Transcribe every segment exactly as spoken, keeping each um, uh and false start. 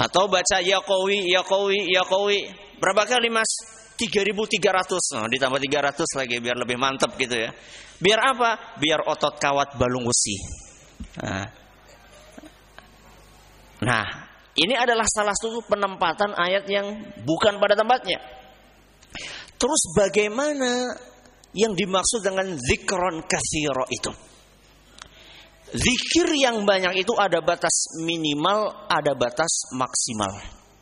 Atau baca ya qawi, ya qawi, ya qawi. Berapa kali mas? tiga ribu tiga ratus. Oh, ditambah tiga ratus lagi biar lebih mantap gitu ya. Biar apa? Biar otot kawat balung besi. Nah. nah, ini adalah salah satu penempatan ayat yang bukan pada tempatnya. Terus bagaimana yang dimaksud dengan zikron katsira itu? Zikir yang banyak itu ada batas minimal, ada batas maksimal.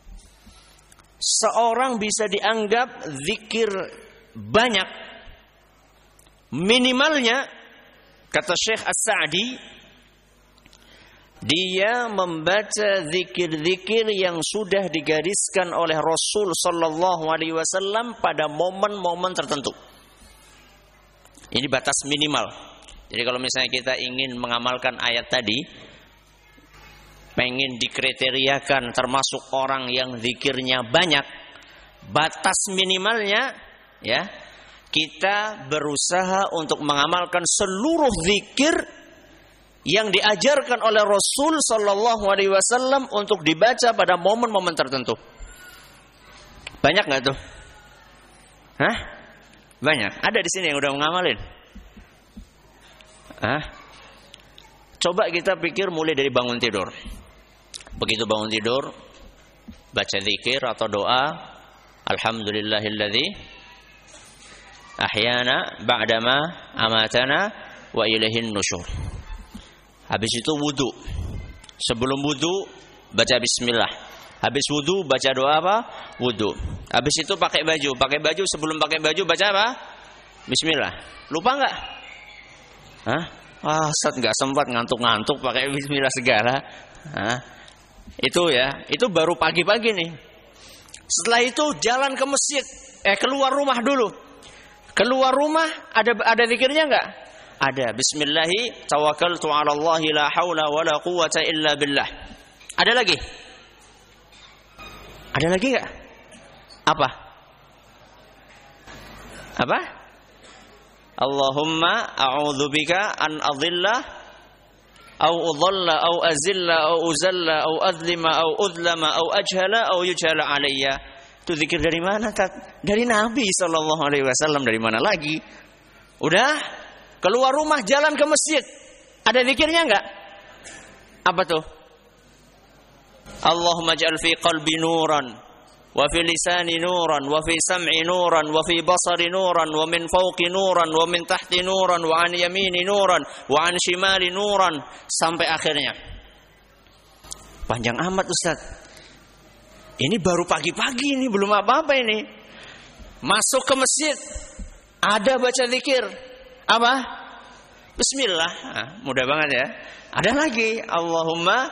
Seorang bisa dianggap zikir banyak. Minimalnya, kata Syekh As-Sa'di, dia membaca zikir-zikir yang sudah digariskan oleh Rasul Sallallahu Alaihi Wasallam pada momen-momen tertentu. Ini batas minimal. Jadi kalau misalnya kita ingin mengamalkan ayat tadi, pengen dikriteriakan termasuk orang yang zikirnya banyak, batas minimalnya ya, kita berusaha untuk mengamalkan seluruh zikir yang diajarkan oleh Rasul Sallallahu Alaihi Wasallam untuk dibaca pada momen-momen tertentu. Banyak nggak tuh? Hah? Banyak. Ada di sini yang udah mengamalin. Hah? Coba kita pikir mulai dari bangun tidur. Begitu bangun tidur, baca zikir atau doa, Alhamdulillahilladzi ahyana ba'dama amatana wa ilaihin nusyur. Habis itu wudu. Sebelum wudu baca bismillah. Habis wudu baca doa apa? Wudu. Habis itu pakai baju. Pakai baju sebelum pakai baju baca apa? Bismillah. Lupa enggak? Hah? Wah, Ustaz enggak sempat ngantuk-ngantuk pakai bismillah segala. Hah? Itu ya, itu baru pagi-pagi nih. Setelah itu jalan ke masjid, eh keluar rumah dulu. Keluar rumah ada ada zikirnya enggak? Ada. Bismillahi tawakkaltu 'ala Allah la haula wala quwwata illa billah. Ada lagi? Ada lagi enggak? Apa? Apa? Allahumma a'udzubika an adhilla au udhalla au azilla au uzalla au adlima au udlama au ajhala au yujhala alayya. Itu zikir dari mana, Tat? Dari Nabi sallallahu alaihi wasallam. Dari mana lagi? Udah keluar rumah jalan ke masjid. Ada zikirnya enggak? Apa tuh? Allahumma ij'al fi qalbi nuran wa fi lisani nuran wa fi sam'i nuran wa fi basari nuran wa min fawqi nuran wa min tahti nuran wa an yamini nuran wa an shimali nuran sampai akhirnya. Panjang amat Ustaz. Ini baru pagi-pagi ini, belum apa-apa ini. Masuk ke masjid, ada baca zikir. Apa? Bismillah. Nah, mudah banget ya. Ada lagi, Allahumma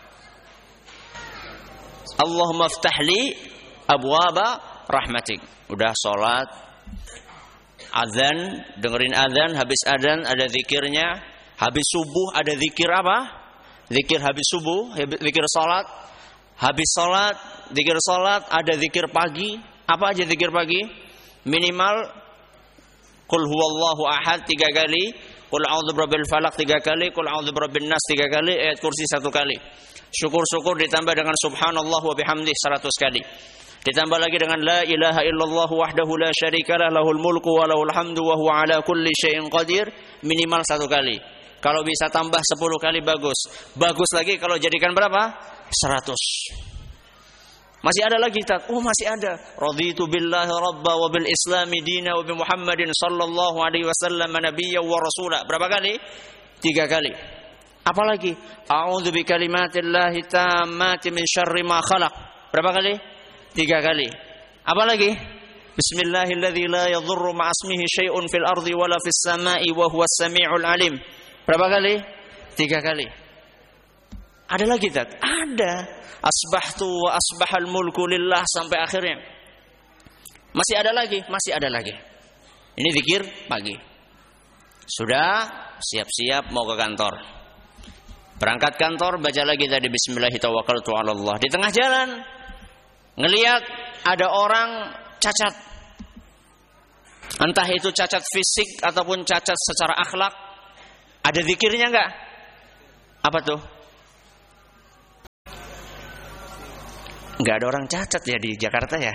Allahumma ftahli abwaba rahmatik. Udah sholat, azan, dengerin azan, habis azan ada zikirnya. Habis subuh ada zikir apa? Zikir habis subuh, zikir sholat. Habis sholat, zikir sholat, ada zikir pagi. Apa aja zikir pagi? Minimal Qul huwallahu ahad tiga kali, Qul a'udzu birabbil falaq tiga kali, Qul a'udzu birabbin nas tiga kali, ayat kursi satu kali. Syukur-syukur ditambah dengan subhanallah wa bihamdih seratus kali. Ditambah lagi dengan la ilaha illallah wahdahu la syarikalah lahul mulku wa lahul hamdu wa huwa ala kulli syai'in qadir, minimal satu kali. Kalau bisa tambah sepuluh kali bagus. Bagus lagi kalau jadikan berapa? seratus. Masih ada lagi, Tat? Oh, masih ada. Raditu billahi rabba wa bil islami dina wa bi Muhammadin sallallahu alaihi wasallam nabiyyan wa rasula. Berapa kali? Tiga kali. Apa lagi? A'udzu bi kalimatillahi tammati min syarri ma khalaq. Berapa kali? Tiga kali. Apa lagi? Bismillahilladzi la yadhurru ma'asmihi syai'un fil ardi wala fis sama'i wa huwas sami'ul alim. Berapa kali? Tiga kali. Ada lagi, Tat? Ada. Asbahtu wa asbahal mulku lillah sampai akhirnya. Masih ada lagi? Masih ada lagi. Ini zikir pagi. Sudah siap-siap mau ke kantor. Berangkat kantor, baca lagi tadi bismillahi tawakkaltu 'ala Allah. Di tengah jalan ngelihat ada orang cacat. Entah itu cacat fisik ataupun cacat secara akhlak. Ada zikirnya enggak? Apa tuh? Enggak ada orang cacat ya di Jakarta ya.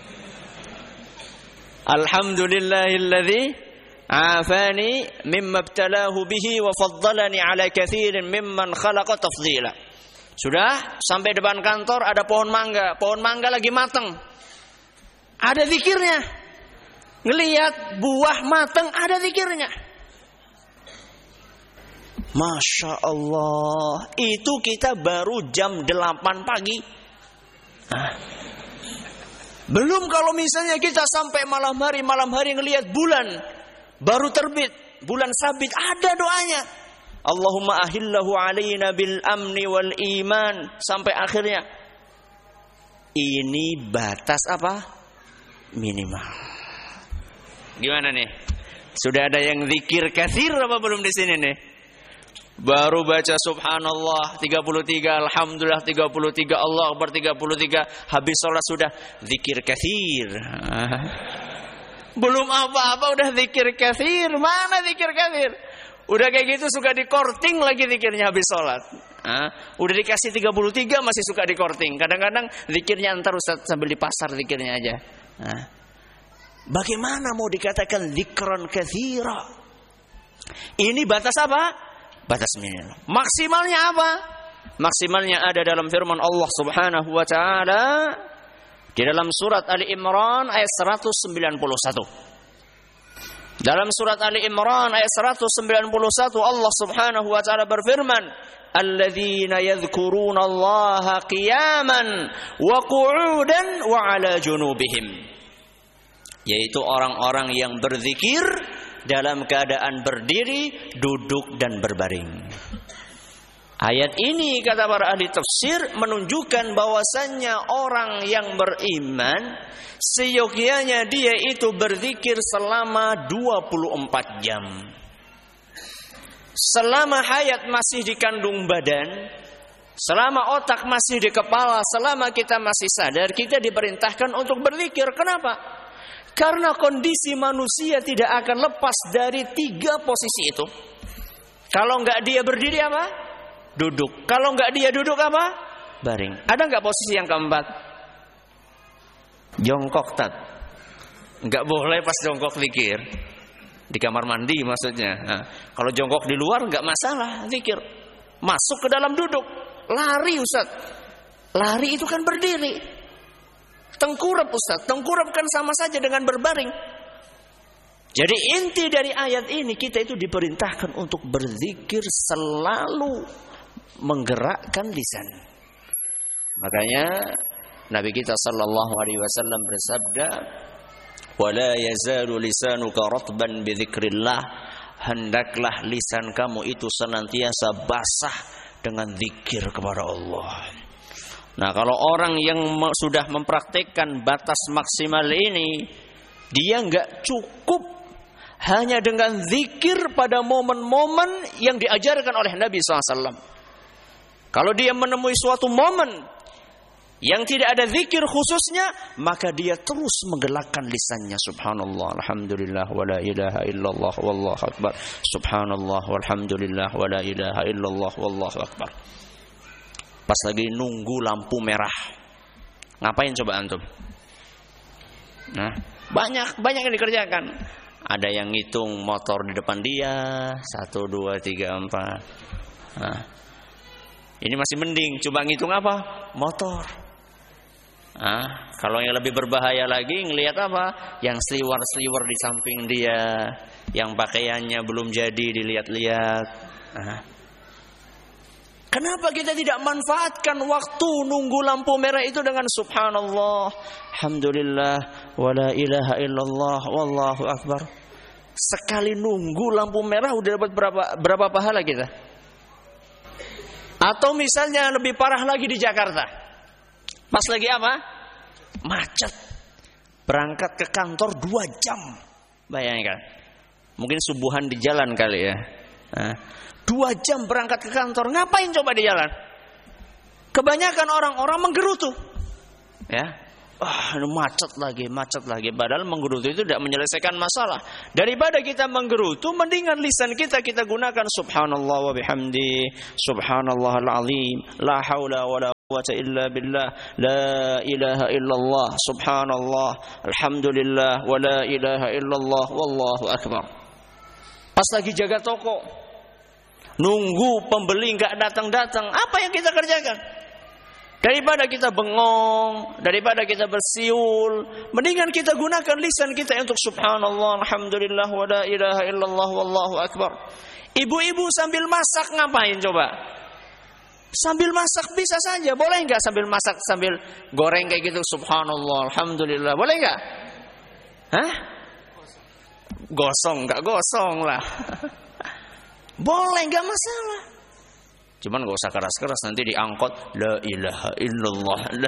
Alhamdulillahilladzi afani mimma ibtalahu bihi wa faddalani ala katsirin mimman khalaqa tafdila. Sudah sampai depan kantor ada pohon mangga, pohon mangga lagi mateng. Ada zikirnya. Ngelihat buah mateng ada zikirnya. Masya Allah, itu kita baru jam delapan pagi. Nah, belum kalau misalnya kita sampai malam hari, malam hari ngelihat bulan baru terbit, bulan sabit, ada doanya. Allahumma ahillahu alaina bil amni wal iman sampai akhirnya. Ini batas apa? Minimal. Gimana nih? Sudah ada yang zikir katsir apa belum di sini nih? Baru baca subhanallah tiga puluh tiga, alhamdulillah tiga puluh tiga, Allah akbar tiga puluh tiga, habis sholat sudah zikir katsir. Belum apa-apa udah zikir katsir. Mana zikir katsir? Udah kayak gitu suka dikorting lagi zikirnya habis sholat. Hah? Udah dikasih tiga puluh tiga masih suka dikorting. Kadang-kadang zikirnya antar Ustaz sambil di pasar zikirnya aja. Hah? Bagaimana mau dikatakan zikran katsira? Ini batas apa? Batas minimal. Maksimalnya apa? Maksimalnya ada dalam firman Allah Subhanahu wa taala di dalam surat Ali Imran ayat seratus sembilan puluh satu. Dalam surat Ali Imran ayat seratus sembilan puluh satu Allah Subhanahu wa taala berfirman, "Alladzina yadhkuruna Allaha qiyaman wa qu'udan wa 'ala junubihim." Yaitu orang-orang yang berzikir dalam keadaan berdiri, duduk dan berbaring. Ayat ini kata para ahli tafsir menunjukkan bahwasannya orang yang beriman seyogyanya dia itu berzikir selama dua puluh empat jam. Selama hayat masih di kandung badan, selama otak masih di kepala, selama kita masih sadar, kita diperintahkan untuk berzikir. Kenapa? Karena kondisi manusia tidak akan lepas dari tiga posisi itu. Kalau enggak dia berdiri apa? Duduk. Kalau enggak dia duduk apa? Baring. Ada enggak posisi yang keempat? Jongkok tat. Enggak boleh pas jongkok zikir. Di kamar mandi maksudnya. Nah, kalau jongkok di luar enggak masalah zikir. Masuk ke dalam duduk. Lari Ustaz. Lari itu kan berdiri. Tengkurap Ustaz. Tengkurap kan sama saja dengan berbaring. Jadi inti dari ayat ini kita itu diperintahkan untuk berzikir selalu menggerakkan lisan. Makanya Nabi kita sallallahu alaihi wasallam bersabda, "Wala yazalu lisanuka ratban bi dzikrillah." Hendaklah lisan kamu itu senantiasa basah dengan zikir kepada Allah. Nah, kalau orang yang sudah mempraktikkan batas maksimal ini, dia enggak cukup hanya dengan zikir pada momen-momen yang diajarkan oleh Nabi shallallahu alaihi wasallam. Kalau dia menemui suatu momen yang tidak ada zikir khususnya, maka dia terus menggelakkan lisannya. Subhanallah, alhamdulillah, wa la ilaha illallah, wallahu akbar. Subhanallah, walhamdulillah, wa la ilaha illallah, wallahu akbar. Pas lagi nunggu lampu merah, ngapain coba antum? Nah, banyak banyak yang dikerjakan. Ada yang ngitung motor di depan dia, satu, dua, tiga, empat. Nah, ini masih mending. Coba ngitung apa? Motor. Nah, kalau yang lebih berbahaya lagi, ngelihat apa? Yang seliwer-seliwer di samping dia, yang pakaiannya belum jadi dilihat-lihat. Nah, kenapa kita tidak manfaatkan waktu nunggu lampu merah itu dengan subhanallah, alhamdulillah, wa la ilaha illallah, wallahu akbar. Sekali nunggu lampu merah udah dapat berapa berapa pahala kita? Atau misalnya lebih parah lagi di Jakarta. Pas lagi apa? Macet. Berangkat ke kantor dua jam. Bayangkan. Mungkin subuhan di jalan kali ya. Nah, dua jam berangkat ke kantor, ngapain coba di jalan? Kebanyakan orang-orang menggerutu, ya, ah oh, macet lagi, macet lagi. Padahal menggerutu itu tidak menyelesaikan masalah. Daripada kita menggerutu, mendingan lisan kita kita gunakan subhanallah wa bihamdi, subhanallahal azim, la haula wala quwwata illa billah, la ilaha illallah, subhanallah, alhamdulillah, wa la ilaha illallah, wallahu akbar. Pas lagi jaga toko, nunggu pembeli nggak datang-datang, apa yang kita kerjakan? Daripada kita bengong, daripada kita bersiul, mendingan kita gunakan lisan kita untuk subhanallah, alhamdulillah, wa la ilaha illallah, wallahu akbar. Ibu-ibu sambil masak ngapain coba? Sambil masak bisa saja, boleh nggak sambil masak sambil goreng kayak gitu subhanallah, alhamdulillah, boleh nggak? Hah? Gosong nggak gosong lah. Boleh, nggak masalah. Cuman gak usah keras-keras, nanti diangkut la ilaha illallah. La.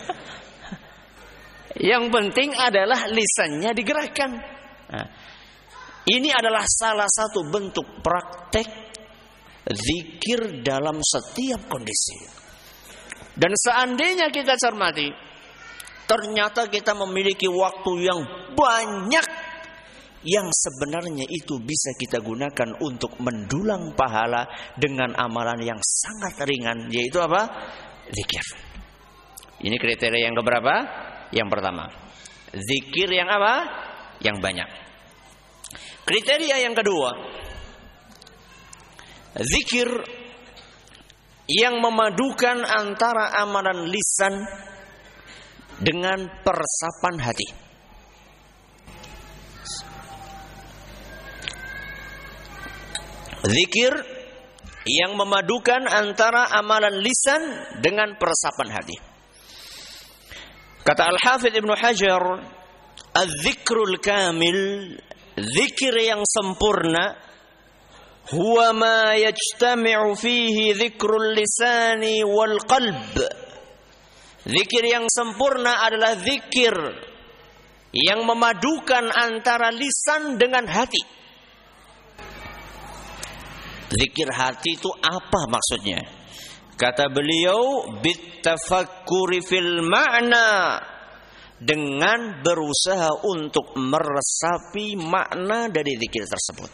Yang penting adalah lisannya digerakkan. Nah, ini adalah salah satu bentuk praktek zikir dalam setiap kondisi. Dan seandainya kita cermati, ternyata kita memiliki waktu yang banyak yang sebenarnya itu bisa kita gunakan untuk mendulang pahala dengan amalan yang sangat ringan, yaitu apa? Zikir. Ini kriteria yang keberapa? Yang pertama, zikir yang apa? Yang banyak. Kriteria yang kedua, zikir yang memadukan antara amalan lisan dengan peresapan hati. Zikir yang memadukan antara amalan lisan dengan peresapan hati. Kata Al-Hafidz Ibnu Hajar, az-zikrul kamil, zikir yang sempurna, huwa ma yajtami'u fihi zikrul lisani wal qalb. Zikir yang sempurna adalah zikir yang memadukan antara lisan dengan hati. Zikir hati itu apa maksudnya? Kata beliau, bitafakkuri fil ma'na, dengan berusaha untuk meresapi makna dari zikir tersebut.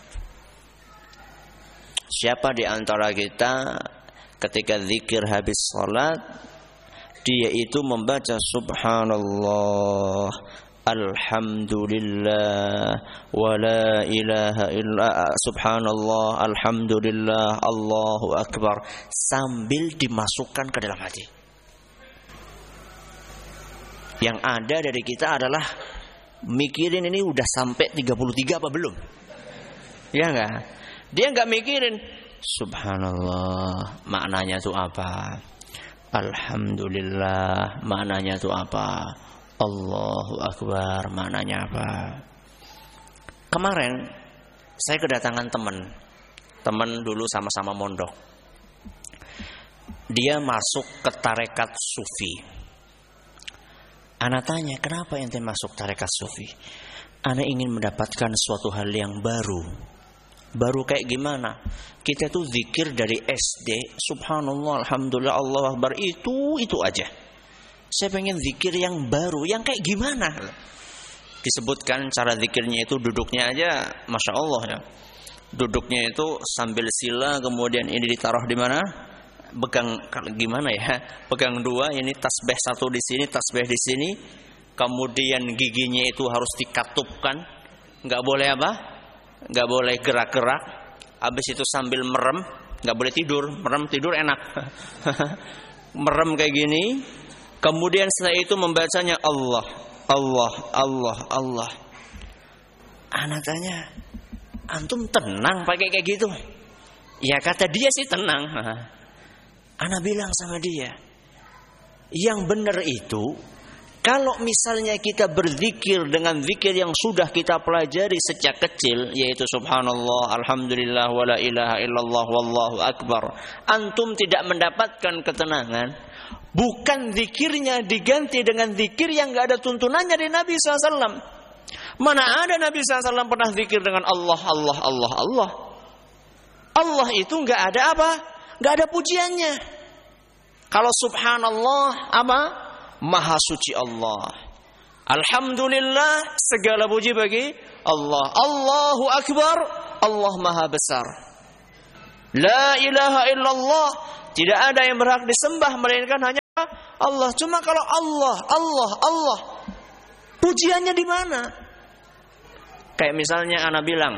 Siapa di antara kita ketika zikir habis salat, dia itu membaca subhanallah, alhamdulillah, wa la ilaha illa, subhanallah, alhamdulillah, Allahu akbar, sambil dimasukkan ke dalam hati. Yang ada dari kita adalah mikirin ini udah sampai tiga puluh tiga apa belum? Ya enggak? Dia enggak mikirin subhanallah, maknanya itu apa? Alhamdulillah, maknanya itu apa? Allahu akbar, maknanya apa? Kemarin saya kedatangan teman, teman dulu sama-sama mondok. Dia masuk ke tarekat sufi. Ana tanya, kenapa ente masuk tarekat sufi? Ana ingin mendapatkan suatu hal yang baru. Baru kayak gimana? Kita tuh zikir dari S D, subhanallah, alhamdulillah, Allahu akbar, itu itu aja. Saya pengen zikir yang baru, yang kayak gimana? Disebutkan cara zikirnya itu duduknya aja, masya Allah ya. Duduknya itu sambil sila, kemudian ini ditaruh di mana? Pegang gimana ya? Pegang dua, ini tasbih satu di sini, tasbih di sini. Kemudian giginya itu harus dikatupkan, nggak boleh apa? Nggak boleh gerak-gerak. Habis itu sambil merem, nggak boleh tidur. Merem tidur enak. Merem kayak gini. Kemudian setelah itu membacanya Allah, Allah, Allah, Allah. Anak tanya, antum tenang pakai kayak gitu? Ya kata dia sih tenang. Anak bilang sama dia, yang benar itu, kalau misalnya kita berzikir dengan zikir yang sudah kita pelajari sejak kecil, yaitu subhanallah, alhamdulillah, wa la ilaha illallah, wallahu akbar, antum tidak mendapatkan ketenangan, bukan zikirnya diganti dengan zikir yang gak ada tuntunannya dari Nabi shallallahu alaihi wasallam. Mana ada Nabi shallallahu alaihi wasallam pernah zikir dengan Allah, Allah, Allah, Allah. Allah itu gak ada apa? Gak ada pujiannya. Kalau subhanallah apa? Maha suci Allah. Alhamdulillah, segala puji bagi Allah. Allahu akbar, Allah maha besar. La ilaha illallah, tidak ada yang berhak disembah melainkan hanya Allah. Cuma kalau Allah, Allah, Allah, pujiannya di mana? Kayak misalnya ana bilang,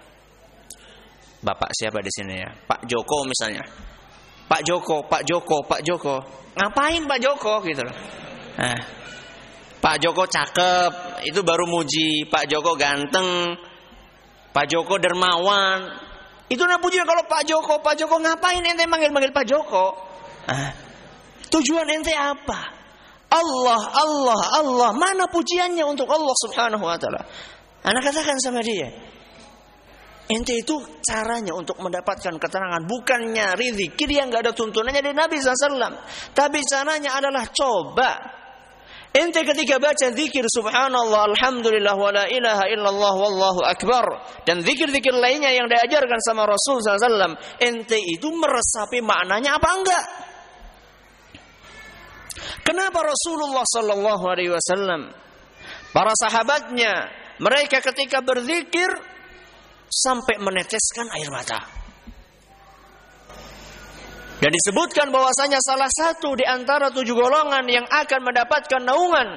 Bapak siapa di sini ya? Pak Joko misalnya. Pak Joko, Pak Joko, Pak Joko. Ngapain Pak Joko gitu loh. Nah, Pak Joko cakep, itu baru muji. Pak Joko ganteng, Pak Joko dermawan. Itu namanya pujian. Kalau Pak Joko, Pak Joko ngapain ente manggil-manggil Pak Joko? Nah, tujuan ente apa? Allah, Allah, Allah. Mana pujiannya untuk Allah Subhanahu wa taala? Anak katakan sama dia, ente itu caranya untuk mendapatkan ketenangan bukan nyari zikir yang gak ada tuntunannya dari Nabi sallallahu alaihi wasallam. Tapi caranya adalah coba ente ketika baca zikir subhanallah, alhamdulillah, wa la ilaha illallah, wallahu akbar, dan zikir-zikir lainnya yang diajarkan sama Rasul sallallahu alaihi wasallam, ente itu meresapi maknanya apa enggak? Kenapa Rasulullah sallallahu alaihi wasallam, para sahabatnya, mereka ketika berzikir sampai meneteskan air mata. Dan disebutkan bahwasanya salah satu di antara tujuh golongan yang akan mendapatkan naungan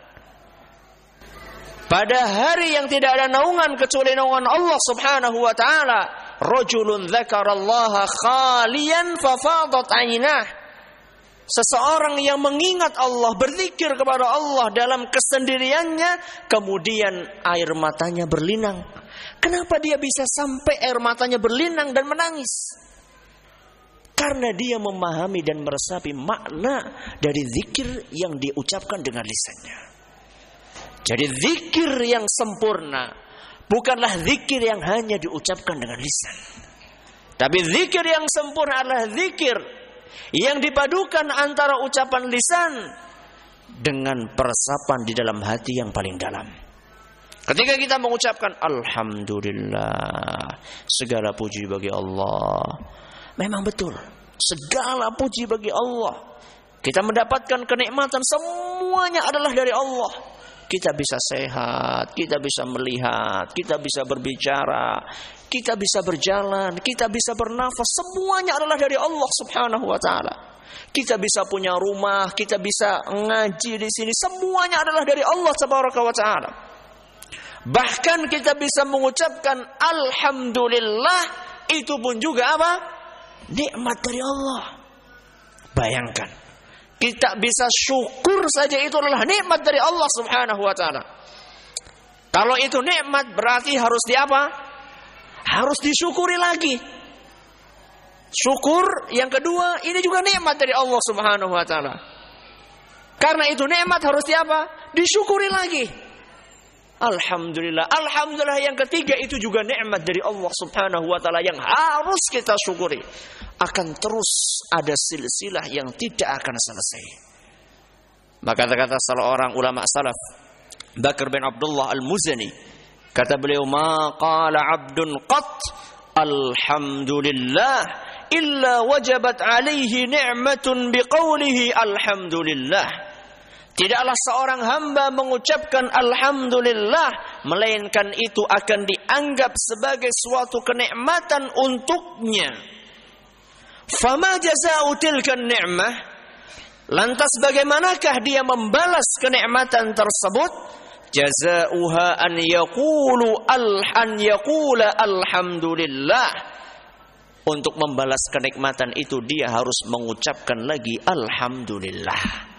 pada hari yang tidak ada naungan kecuali naungan Allah Subhanahu wa taala, rajulun dzakarallaha khalian fafadat 'ainah. Seseorang yang mengingat Allah, berzikir kepada Allah dalam kesendiriannya, kemudian air matanya berlinang. Kenapa dia bisa sampai air matanya berlinang dan menangis? Karena dia memahami dan meresapi makna dari zikir yang diucapkan dengan lisannya. Jadi zikir yang sempurna bukanlah zikir yang hanya diucapkan dengan lisan. Tapi zikir yang sempurna adalah zikir yang dipadukan antara ucapan lisan dengan peresapan di dalam hati yang paling dalam. Ketika kita mengucapkan alhamdulillah, segala puji bagi Allah. Memang betul, segala puji bagi Allah. Kita mendapatkan kenikmatan semuanya adalah dari Allah. Kita bisa sehat, kita bisa melihat, kita bisa berbicara, kita bisa berjalan, kita bisa bernafas, semuanya adalah dari Allah Subhanahu wa taala. Kita bisa punya rumah, kita bisa ngaji di sini, semuanya adalah dari Allah Tabaraka wa taala. Bahkan kita bisa mengucapkan alhamdulillah, itu pun juga apa? Nikmat dari Allah. Bayangkan, kita bisa syukur saja itu adalah nikmat dari Allah Subhanahu wa taala. Kalau itu nikmat berarti harus di apa? Harus disyukuri lagi. Syukur yang kedua, ini juga nikmat dari Allah Subhanahu wa taala. Karena itu nikmat harus di apa? Disyukuri lagi. Alhamdulillah. Alhamdulillah yang ketiga itu juga nikmat dari Allah Subhanahu wa taala yang harus kita syukuri. Akan terus ada silsilah yang tidak akan selesai. Maka kata salah orang ulama salaf, Bakar bin Abdullah Al-Muzani, kata beliau, ma qala 'abdun qat alhamdulillah illa wajabat 'alaihi ni'matun biqaulihi alhamdulillah. Tidaklah seorang hamba mengucapkan alhamdulillah melainkan itu akan dianggap sebagai suatu kenikmatan untuknya. Fama jazaa'u tilka ni'mah? Lantas bagaimanakah dia membalas kenikmatan tersebut? Jazaa'uha an yaqulu an yaqula alhamdulillah. Untuk membalas kenikmatan itu dia harus mengucapkan lagi alhamdulillah.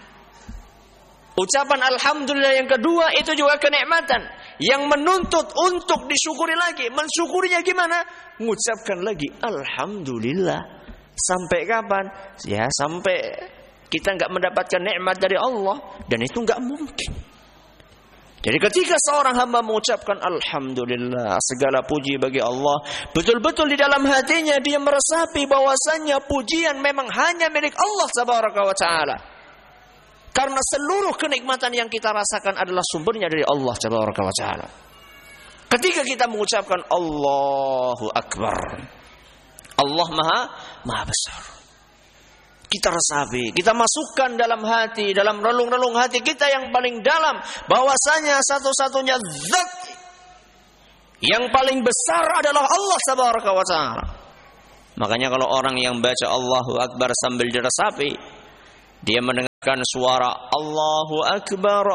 Ucapan alhamdulillah yang kedua itu juga kenikmatan yang menuntut untuk disyukuri lagi. Mensyukurinya gimana? Mengucapkan lagi alhamdulillah. Sampai kapan? Ya sampai kita enggak mendapatkan nikmat dari Allah, dan itu enggak mungkin. Jadi ketika seorang hamba mengucapkan alhamdulillah, segala puji bagi Allah, betul-betul di dalam hatinya dia meresapi bahwasannya pujian memang hanya milik Allah Tabaraka wa taala. Karena seluruh kenikmatan yang kita rasakan adalah sumbernya dari Allah Tabaraka wa taala. Ketika kita mengucapkan Allahu Akbar, Allah Maha Maha Besar, kita resapi, kita masukkan dalam hati, dalam relung-relung hati kita yang paling dalam, bahwasanya satu-satunya zat yang paling besar adalah Allah Tabaraka wa taala. Makanya kalau orang yang baca Allahu Akbar sambil diresapi, dia mendengar kan suara Allahu Akbar,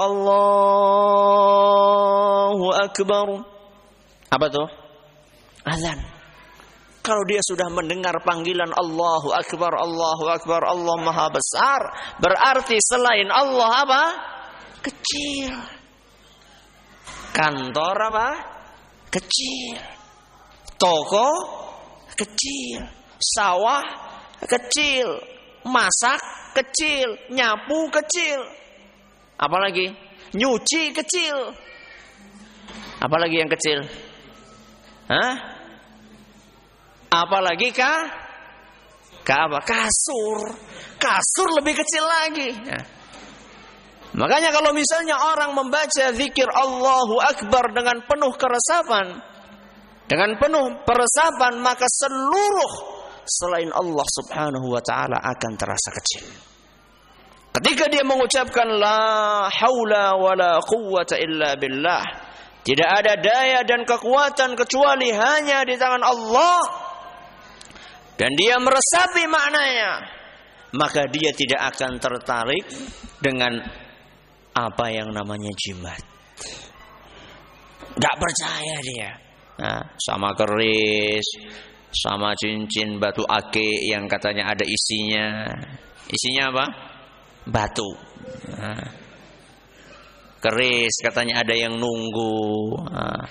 Allahu Akbar. Apa tuh? Azan. Kalau dia sudah mendengar panggilan Allahu Akbar, Allahu Akbar, Allah Maha Besar, berarti selain Allah apa? Kecil. Kantor apa? Kecil. Toko kecil. Sawah kecil. Masak kecil. Nyapu kecil. Apalagi? Nyuci kecil. Apalagi yang kecil? Hah? Apalagi kah? Kah apa? Kasur. Kasur lebih kecil lagi. Ya. Makanya kalau misalnya orang membaca zikir Allahu Akbar dengan penuh keresapan, dengan penuh peresapan, maka seluruh selain Allah Subhanahu wa taala akan terasa kecil. Ketika dia mengucapkan la haula wala quwwata illa billah, tidak ada daya dan kekuatan kecuali hanya di tangan Allah, dan dia meresapi maknanya, maka dia tidak akan tertarik dengan apa yang namanya jimat. Tidak percaya dia. Nah, sama keris, sama cincin batu ake yang katanya ada isinya. Isinya apa? Batu. Nah, keris katanya ada yang nunggu. Nah,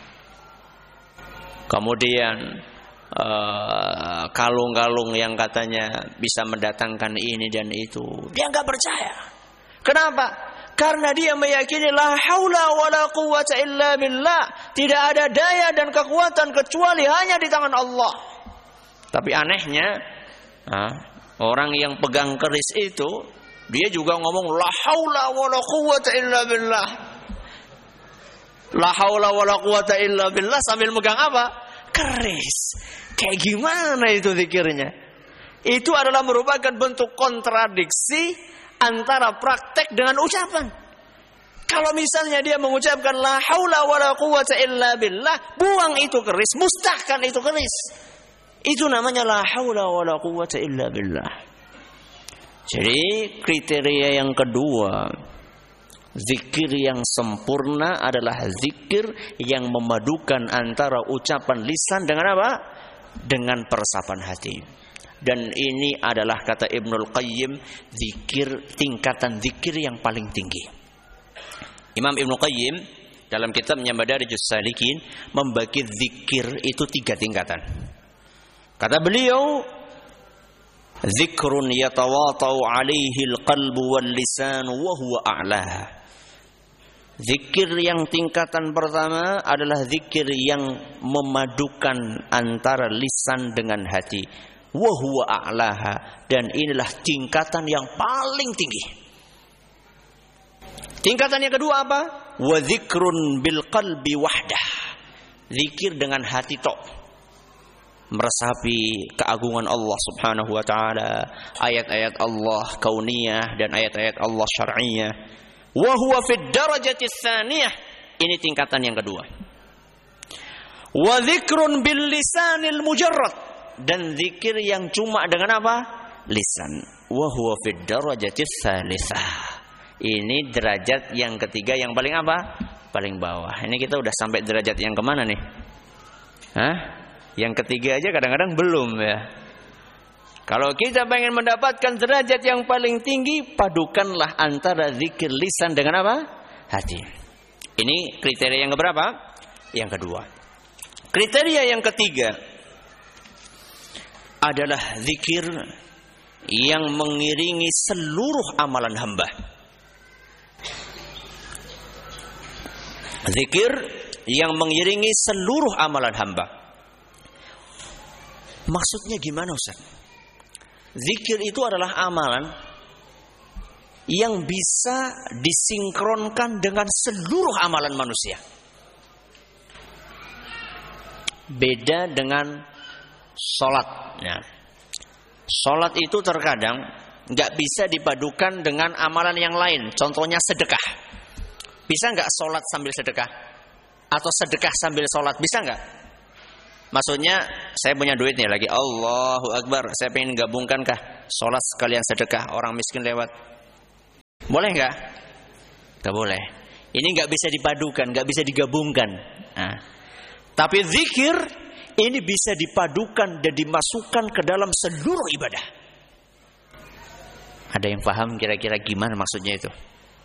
kemudian Uh, kalung-kalung yang katanya bisa mendatangkan ini dan itu, dia nggak percaya. Kenapa? Karena dia meyakini la haula wala quwwata illa billah, tidak ada daya dan kekuatan kecuali hanya di tangan Allah. Tapi anehnya, nah, orang yang pegang keris itu dia juga ngomong la haula wala quwwata illa billah. La haula wala quwwata illa billah sambil megang apa? Keris. Kayak gimana itu zikirnya? Itu adalah merupakan bentuk kontradiksi antara praktek dengan ucapan. Kalau misalnya dia mengucapkan la haula wala quwwata illa billah, buang itu keris, mustahkan itu keris. Itu namanya la haula wala quwwata illa billah. Jadi kriteria yang kedua, zikir yang sempurna adalah zikir yang memadukan antara ucapan lisan dengan apa? Dengan peresapan hati. Dan ini adalah kata Ibnul Qayyim, zikir, tingkatan zikir yang paling tinggi. Imam Ibnul Qayyim dalam kitabnya Madarijus Salikin membagi zikir itu tiga tingkatan. Kata beliau, zikrun yatawatau alaihi alqalbu wal lisan wa huwa a'laha. Zikir yang tingkatan pertama adalah zikir yang memadukan antara lisan dengan hati. Wa huwa a'laha, dan inilah tingkatan yang paling tinggi. Tingkatan yang kedua apa? Wa zikrun bil qalbi wahdah. Zikir dengan hati tok. Meresapi keagungan Allah Subhanahu wa taala, ayat-ayat Allah kauniyah dan ayat-ayat Allah syar'iyyah. Wa huwa fid darajati tsaniyah. Ini tingkatan yang kedua. Wa dzikrun bil lisanil mujarrad, dan zikir yang cuma dengan apa? Lisan. Wa huwa fid darajati tsalitsah. Ini derajat yang ketiga yang paling apa? Paling bawah. Ini kita udah sampai derajat yang kemana nih? Hah? Yang ketiga aja kadang-kadang belum ya. Kalau kita pengen mendapatkan derajat yang paling tinggi, padukanlah antara zikir lisan dengan apa? Hati. Ini kriteria yang keberapa? Yang kedua. Kriteria yang ketiga adalah zikir yang mengiringi seluruh amalan hamba. Zikir yang mengiringi seluruh amalan hamba. Maksudnya gimana, Ustaz? Zikir itu adalah amalan yang bisa disinkronkan dengan seluruh amalan manusia. Beda dengan sholat. Ya. Sholat itu terkadang nggak bisa dipadukan dengan amalan yang lain. Contohnya sedekah. Bisa nggak sholat sambil sedekah? Atau sedekah sambil sholat? Bisa nggak? Maksudnya saya punya duit nih lagi, Allahu Akbar, saya pengen gabungkan kah sholat sekalian sedekah, orang miskin lewat, Boleh nggak? Nggak boleh. Ini nggak bisa dipadukan, nggak bisa digabungkan. Nah, tapi zikir ini bisa dipadukan dan dimasukkan ke dalam seluruh ibadah. Ada yang paham kira-kira gimana maksudnya itu?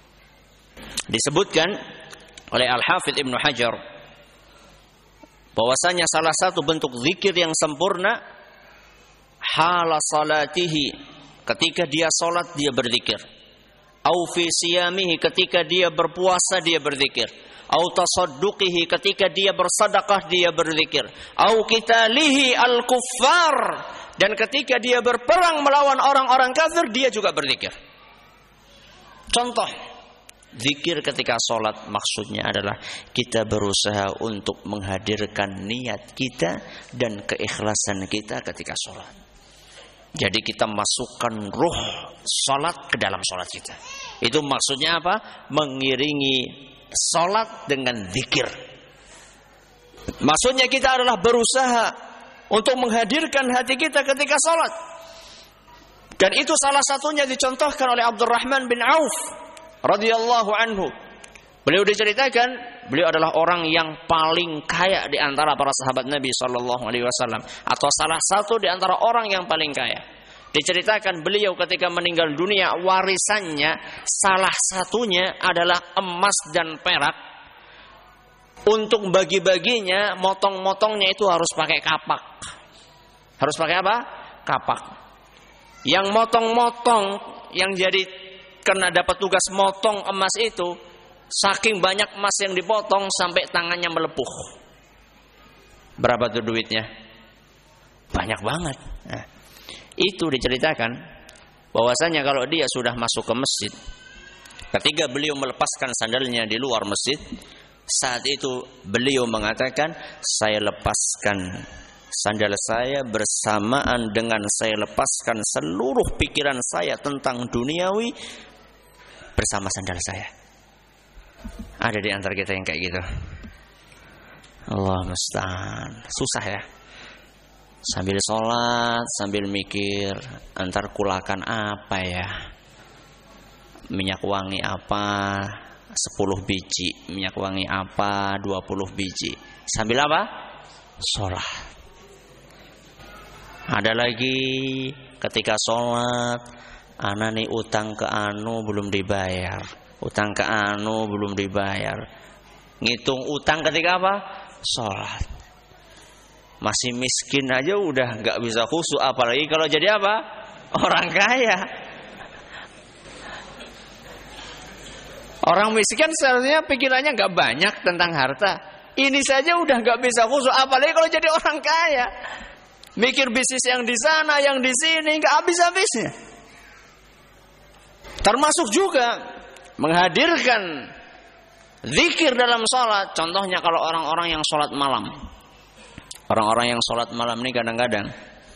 Disebutkan oleh Al-Hafidz Ibnu Hajar bahwasanya salah satu bentuk zikir yang sempurna hala salatihi, ketika dia salat dia berzikir. Au fi siyamihi, ketika dia berpuasa dia berzikir. Au tasadduqihi, ketika dia bersedekah dia berzikir. Au qitalihi al-kuffar, dan ketika dia berperang melawan orang-orang kafir dia juga berzikir. Contoh zikir ketika sholat maksudnya adalah kita berusaha untuk menghadirkan niat kita dan keikhlasan kita ketika sholat. Jadi kita masukkan ruh sholat ke dalam sholat kita. Itu maksudnya apa? Mengiringi sholat dengan zikir. Maksudnya kita adalah berusaha untuk menghadirkan hati kita ketika sholat. Dan itu salah satunya dicontohkan oleh Abdurrahman bin Auf radhiyallahu anhu. Beliau diceritakan, beliau adalah orang yang paling kaya di antara para sahabat Nabi sallallahu alaihi wasallam, atau salah satu di antara orang yang paling kaya. Diceritakan beliau ketika meninggal dunia, warisannya salah satunya adalah emas dan perak. Untuk bagi-baginya, motong-motongnya itu harus pakai kapak. Harus pakai apa? Kapak. Yang motong-motong, yang jadi karena dapat tugas motong emas itu, saking banyak emas yang dipotong sampai tangannya melepuh. Berapa tuh duitnya? Banyak banget. Nah, itu diceritakan bahwasanya kalau dia sudah masuk ke masjid, ketika beliau melepaskan sandalnya di luar masjid, saat itu beliau mengatakan, saya lepaskan sandal saya bersamaan dengan saya lepaskan seluruh pikiran saya tentang duniawi bersama sandal saya. Ada di antara kita yang kayak gitu. Allah musta'an. Susah ya. Sambil sholat, sambil mikir, antar kulakan apa ya? Minyak wangi apa? sepuluh biji. Minyak wangi apa? dua puluh biji. Sambil apa? Sholat. Ada lagi ketika sholat, ana nih utang ke anu belum dibayar. Utang ke anu belum dibayar. Ngitung utang ketika apa? Sholat. Masih miskin aja udah gak bisa khusyuk, apalagi kalau jadi apa? Orang kaya. Orang miskin seharusnya pikirannya gak banyak tentang harta. Ini saja udah gak bisa khusyuk, apalagi kalau jadi orang kaya. Mikir bisnis yang di sana, yang di sini, gak habis-habisnya. Termasuk juga menghadirkan zikir dalam sholat. Contohnya kalau orang-orang yang sholat malam. Orang-orang yang sholat malam ini kadang-kadang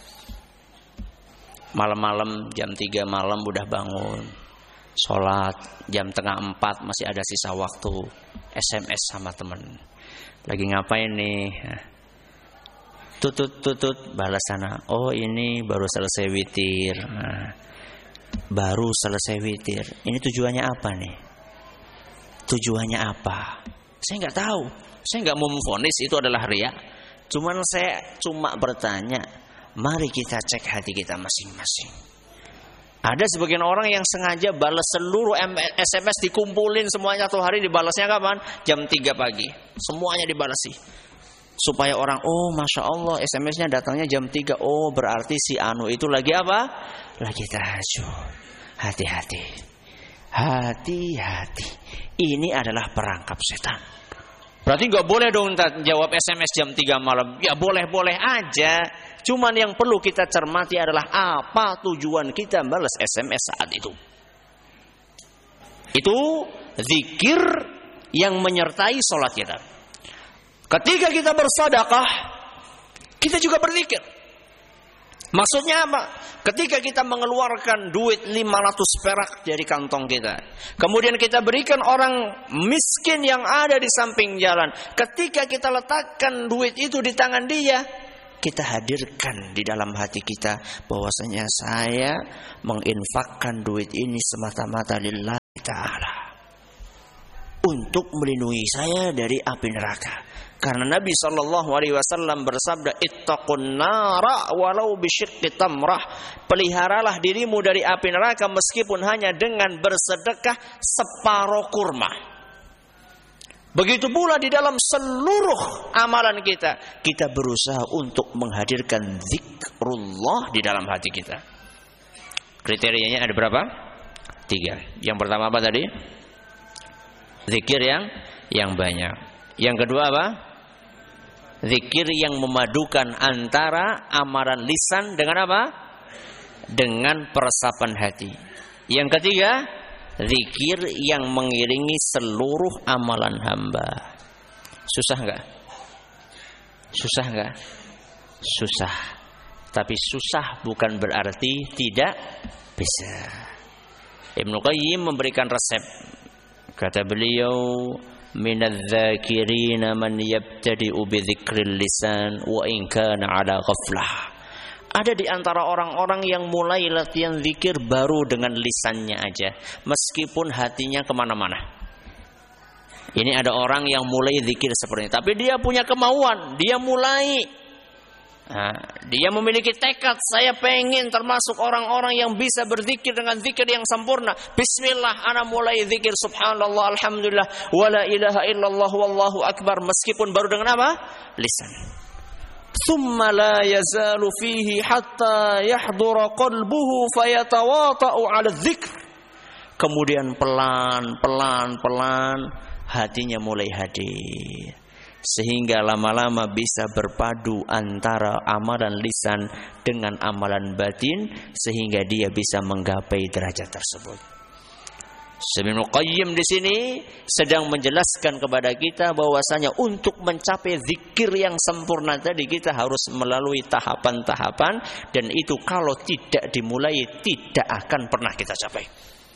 malam-malam jam tiga malam udah bangun, sholat jam tengah empat masih ada sisa waktu, S M S sama temen, lagi ngapain nih? Tutut tutut balas sana. Oh ini baru selesai witir. Nah, baru selesai witir. Ini tujuannya apa nih? Tujuannya apa? Saya nggak tahu. Saya nggak mau memvonis itu adalah riya. Cuman saya cuma bertanya, mari kita cek hati kita masing-masing. Ada sebagian orang yang sengaja balas seluruh S M S, dikumpulin semuanya satu hari, dibalasnya kapan? Jam tiga pagi. Semuanya dibalasi. Supaya orang, oh Masya Allah S M S-nya datangnya jam tiga. Oh berarti si Anu itu lagi apa? Lagi tahajud. Hati-hati. Hati-hati. Ini adalah perangkap setan. Berarti gak boleh dong jawab S M S jam tiga malam. Ya boleh-boleh aja. Cuman yang perlu kita cermati adalah apa tujuan kita balas S M S saat itu. Itu zikir yang menyertai sholat kita. Ketika kita bersedekah, kita juga berzikir. Maksudnya apa? Ketika kita mengeluarkan duit lima ratus perak dari kantong kita, kemudian kita berikan orang miskin yang ada di samping jalan. Ketika kita letakkan duit itu di tangan dia, kita hadirkan di dalam hati kita bahwasanya saya menginfakkan duit ini semata-mata lillahi taala untuk melindungi saya dari api neraka. Karena Nabi sallallahu alaihi wasallam bersabda, ittaqun nara walau bisyiqqi tamrah. Peliharalah dirimu dari api neraka meskipun hanya dengan bersedekah separuh kurma. Begitu pula di dalam seluruh amalan kita, kita berusaha untuk menghadirkan zikrullah di dalam hati kita. Kriterianya ada berapa? Tiga. Yang pertama apa tadi? Zikir yang yang banyak. Yang kedua apa? Zikir yang memadukan antara amalan lisan dengan apa? Dengan peresapan hati. Yang ketiga, zikir yang mengiringi seluruh amalan hamba. Susah enggak? Susah enggak? Susah. Tapi susah bukan berarti tidak bisa. Ibnu Qayyim memberikan resep. Kata beliau, minadz-dzakirina man yabtadi'u bi dzikril lisan wa in kana 'ala ghaflah. Ada di antara orang-orang yang mulai latihan zikir baru dengan lisannya aja, meskipun hatinya kemana-mana. Ini ada orang yang mulai zikir seperti ini, tapi dia punya kemauan, dia mulai. Nah, dia memiliki tekad, saya pengen termasuk orang-orang yang bisa berzikir dengan zikir yang sempurna. Bismillah, ana mulai zikir subhanallah, alhamdulillah, wala ilaha illallah, wallahu akbar, meskipun baru dengan apa? Lisan. Thumma la yazalu fihi hatta yahdura qalbuhu fayatawata'u 'ala dzikr. Kemudian pelan, pelan, pelan hatinya mulai hadir. Sehingga lama-lama bisa berpadu antara amalan lisan dengan amalan batin, sehingga dia bisa menggapai derajat tersebut. Ibnu Qayyim di sini sedang menjelaskan kepada kita bahwasanya untuk mencapai zikir yang sempurna tadi kita harus melalui tahapan-tahapan, dan itu kalau tidak dimulai tidak akan pernah kita capai.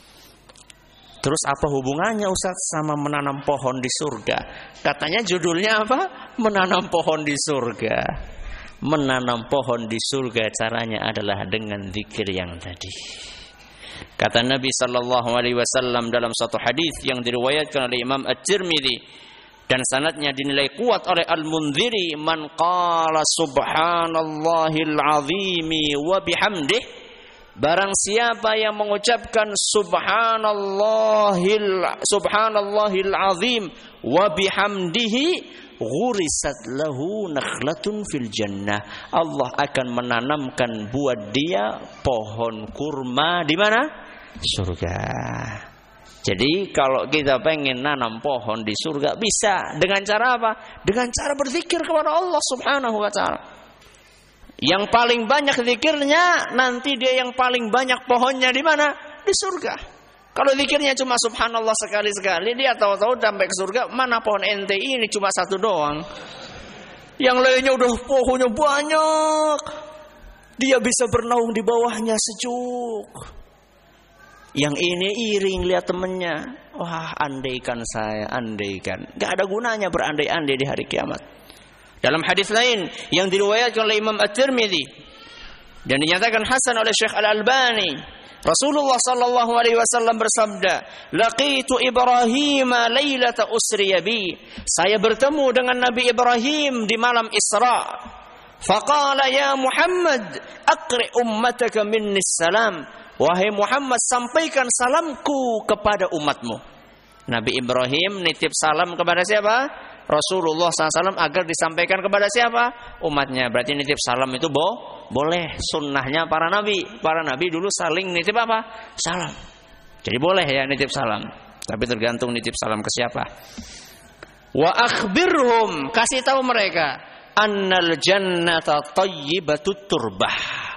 Terus apa hubungannya Ustaz sama menanam pohon di surga? Katanya judulnya apa? Menanam pohon di surga. Menanam pohon di surga caranya adalah dengan zikir yang tadi. Kata Nabi sallallahu alaihi wasallam dalam satu hadis yang diriwayatkan oleh Imam At-Tirmidzi dan sanadnya dinilai kuat oleh Al-Munziri, man qala subhanallahil azimi wa bihamdihi, barang siapa yang mengucapkan subhanallahil subhanallahil azim wa bihamdihi, ghurisat lahu nakhlatun fil jannah. Allah akan menanamkan buat dia pohon kurma di mana? Surga. Jadi kalau kita pengen nanam pohon di surga bisa dengan cara apa? Dengan cara berzikir kepada Allah Subhanahu wa taala. Yang paling banyak zikirnya, nanti dia yang paling banyak pohonnya di mana? Di surga. Kalau zikirnya cuma subhanallah sekali-sekali, dia tahu-tahu sampai ke surga, mana pohon ente ini cuma satu doang. Yang lainnya udah pohonnya banyak. Dia bisa bernaung di bawahnya sejuk. Yang ini iring lihat temennya. Wah, andaikan saya, andaikan. Gak ada gunanya berandai-andai di hari kiamat. Dalam hadis lain yang diriwayatkan oleh Imam At-Tirmidzi dan dinyatakan hasan oleh Syekh Al-Albani, Rasulullah sallallahu alaihi wasallam bersabda, "Laqitu Ibrahim lailata usriya bi." Saya bertemu dengan Nabi Ibrahim di malam Isra. Faqala ya Muhammad, aqri ummataka minni salam. Wahai Muhammad, sampaikan salamku kepada umatmu. Nabi Ibrahim nitip salam kepada siapa? Rasulullah sallallahu alaihi wasallam agar disampaikan kepada siapa? Umatnya. Berarti nitip salam itu bo boleh, sunnahnya para nabi. Para nabi dulu saling nitip apa? Salam. Jadi boleh ya nitip salam. Tapi tergantung nitip salam ke siapa. Wa akhbirhum, kasih tahu mereka, annal jannata thayyibatut turbah.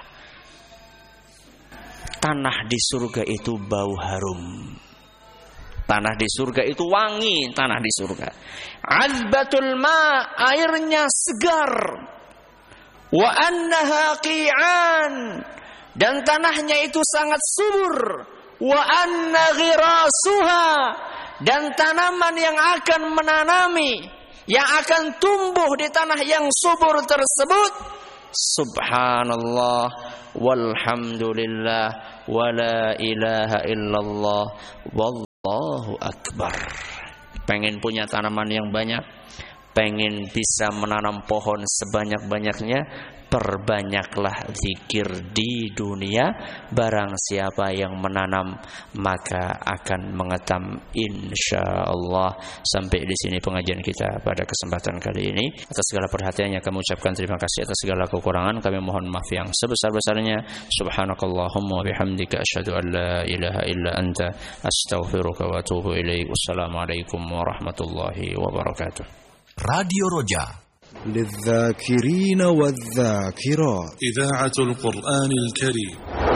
Tanah di surga itu bau harum. Tanah di surga itu wangi, tanah di surga. Azbatul ma, airnya segar. Wa annaha qi'an, dan tanahnya itu sangat subur. Wa anna ghirasuha, dan tanaman yang akan menanami, yang akan tumbuh di tanah yang subur tersebut, subhanallah walhamdulillah wala ilaha illallah wallahu Allahu Akbar. Pengen punya tanaman yang banyak, pengen bisa menanam pohon sebanyak-banyaknya, perbanyaklah zikir di dunia. Barang siapa yang menanam maka akan mengetam, insyaallah. Sampai di sini pengajian kita pada kesempatan kali ini. Atas segala perhatiannya kami ucapkan terima kasih. Atas segala kekurangan kami mohon maaf yang sebesar-besarnya. Subhanakallahumma bihamdika asyhadu an la ilaha illa anta astaghfiruka wa atubu ilaik. Wassalamualaikum warahmatullahi wabarakatuh. Radio Roja للذاكرين والذاكرات إذاعة القرآن الكريم.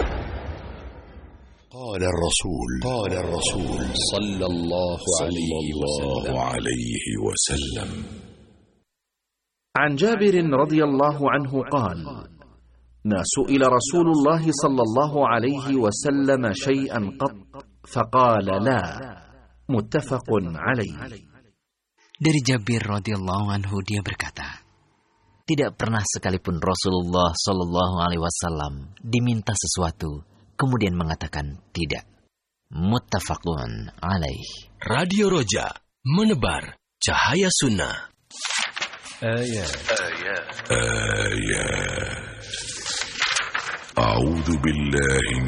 قال الرسول قال الرسول صلى الله عليه وسلم عن جابر رضي الله عنه قال: ما سئل رسول الله صلى الله عليه وسلم شيئا قط فقال لا. متفق عليه. Dari Jabir radhiyallahu anhu dia berkata, tidak pernah sekalipun Rasulullah sallallahu alaihi wasallam diminta sesuatu kemudian mengatakan tidak. Muttafaqun alaih. Radio Roja menebar cahaya sunnah. Ayat Ayat Ayat A'udzu billahi